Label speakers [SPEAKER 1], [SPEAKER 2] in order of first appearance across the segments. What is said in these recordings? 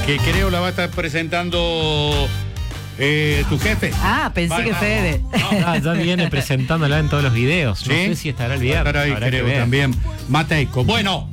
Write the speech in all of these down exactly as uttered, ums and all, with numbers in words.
[SPEAKER 1] que creo la va a estar presentando eh, tu jefe.
[SPEAKER 2] Ah, pensé
[SPEAKER 1] Vale,
[SPEAKER 2] que
[SPEAKER 1] no,
[SPEAKER 2] Fede.
[SPEAKER 3] No, ah, ya viene presentándola en todos los videos. No
[SPEAKER 1] ¿Sí?
[SPEAKER 3] sé si estará el viernes.
[SPEAKER 1] Estará ahí,
[SPEAKER 3] habrá que
[SPEAKER 1] creo,
[SPEAKER 3] ver.
[SPEAKER 1] también. Mateico. Bueno,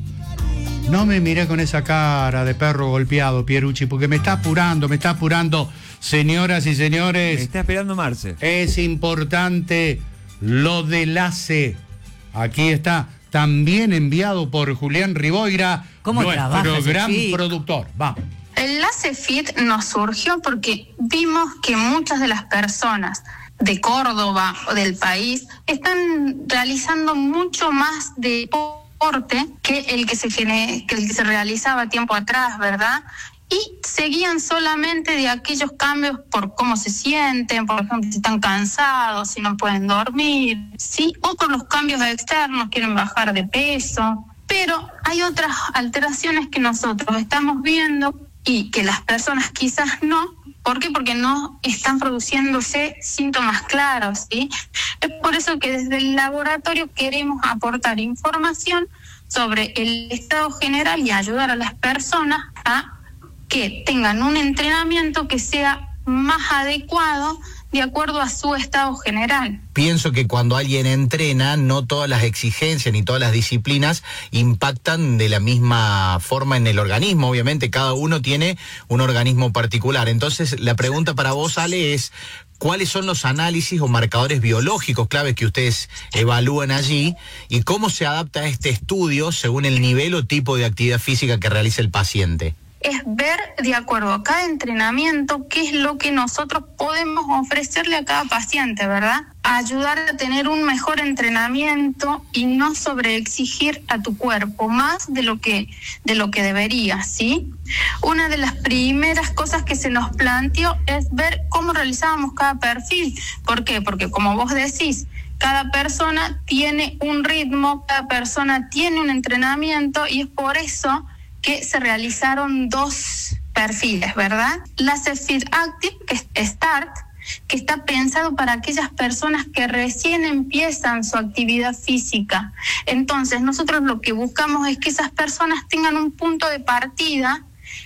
[SPEAKER 1] no me miré con esa cara de perro golpeado, Pierucci, porque me está apurando, me está apurando. Señoras y señores,
[SPEAKER 4] Me está esperando Marce.
[SPEAKER 1] es importante lo del A C E. Aquí está, también enviado por Julián Riboira,
[SPEAKER 2] ¿Cómo trabaja
[SPEAKER 1] nuestro
[SPEAKER 2] ese
[SPEAKER 1] gran
[SPEAKER 2] chico?
[SPEAKER 1] productor. Vamos.
[SPEAKER 5] El A C E Fit nos surgió porque vimos que muchas de las personas de Córdoba o del país están realizando mucho más deporte que el que se gene- que el que se realizaba tiempo atrás, ¿verdad? Y seguían solamente de aquellos cambios por cómo se sienten, por ejemplo, si están cansados, si no pueden dormir, ¿sí? O por los cambios externos, quieren bajar de peso. Pero hay otras alteraciones que nosotros estamos viendo y que las personas quizás no. ¿Por qué? Porque no están produciéndose síntomas claros, ¿sí? Es por eso que desde el laboratorio queremos aportar información sobre el estado general y ayudar a las personas a que tengan un entrenamiento que sea más adecuado de acuerdo a su estado general.
[SPEAKER 6] Pienso que cuando alguien entrena, no todas las exigencias ni todas las disciplinas impactan de la misma forma en el organismo. Obviamente, cada uno tiene un organismo particular. Entonces, la pregunta para vos, Ale, es ¿cuáles son los análisis o marcadores biológicos claves que ustedes evalúan allí y cómo se adapta a este estudio según el nivel o tipo de actividad física que realiza el paciente?
[SPEAKER 5] Es ver de acuerdo a cada entrenamiento qué es lo que nosotros podemos ofrecerle a cada paciente, ¿verdad? Ayudar a tener un mejor entrenamiento y no sobreexigir a tu cuerpo más de lo que de lo que debería, ¿sí? Una de las primeras cosas que se nos planteó es ver cómo realizábamos cada perfil. ¿Por qué? Porque como vos decís, cada persona tiene un ritmo, cada persona tiene un entrenamiento y es por eso que se realizaron dos perfiles, ¿verdad? La A C E Fit Active, que es Start, que está pensado para aquellas personas que recién empiezan su actividad física. Entonces, nosotros lo que buscamos es que esas personas tengan un punto de partida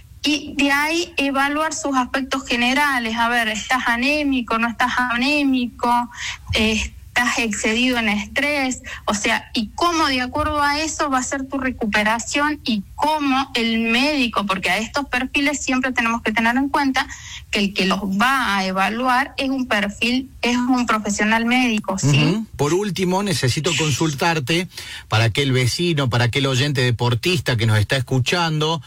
[SPEAKER 5] y de ahí evaluar sus aspectos generales. A ver, ¿estás anémico, no estás anémico? Eh, estás excedido en estrés, o sea, y cómo de acuerdo a eso va a ser tu recuperación y cómo el médico, porque a estos perfiles siempre tenemos que tener en cuenta que el que los va a evaluar es un perfil, es un profesional médico, ¿sí?
[SPEAKER 6] Uh-huh. Por último, necesito consultarte para aquel vecino, para aquel oyente deportista que nos está escuchando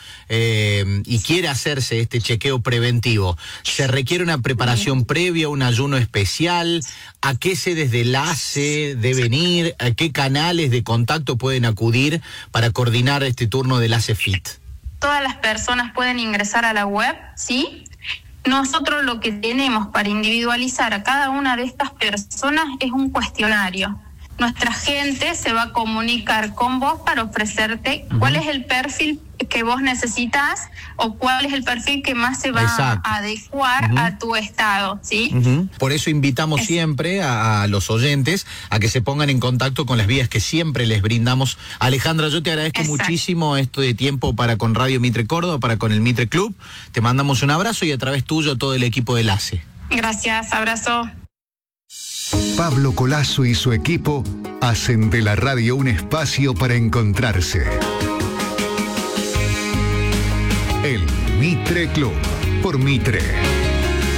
[SPEAKER 6] eh, y quiere hacerse este chequeo preventivo. ¿Se requiere una preparación previa, un ayuno especial? ¿A qué sedes del A C E deben ir? ¿A qué canales de contacto pueden acudir para coordinar este turno del A C E Fit?
[SPEAKER 5] Todas las personas pueden ingresar a la web, ¿sí? Nosotros lo que tenemos para individualizar a cada una de estas personas es un cuestionario. Nuestra gente se va a comunicar con vos para ofrecerte uh-huh. cuál es el perfil que vos necesitas o cuál es el perfil que más se va Exacto. a adecuar uh-huh. a tu estado, ¿sí?
[SPEAKER 6] Uh-huh. Por eso invitamos
[SPEAKER 5] es...
[SPEAKER 6] siempre a, a los oyentes a que se pongan en contacto con las vías que siempre les brindamos. Alejandra, yo te agradezco Exacto. muchísimo esto de tiempo para con Radio Mitre Córdoba, para con el Mitre Club. Te mandamos un abrazo y a través tuyo todo el equipo del A C E.
[SPEAKER 5] Gracias, abrazo.
[SPEAKER 7] Pablo Colazo y su equipo hacen de la radio un espacio para encontrarse. El Mitre Club por Mitre.